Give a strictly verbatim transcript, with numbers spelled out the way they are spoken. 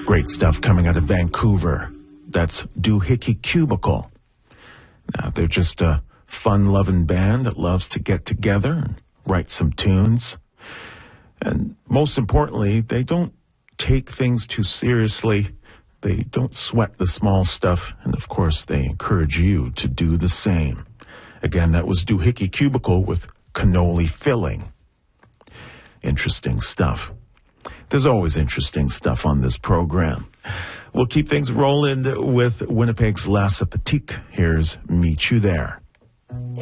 Great stuff coming out of Vancouver. That's Doohickey Cubicle. Now, they're just a fun-loving band that loves to get together and write some tunes. And most importantly, they don't take things too seriously. They don't sweat the small stuff. And, of course, they encourage you to do the same. Again, that was Doohickey Cubicle with Cannoli Filling. Interesting stuff. There's always interesting stuff on this program. We'll keep things rolling with Winnipeg's La Sympathique. Here's Meet You There.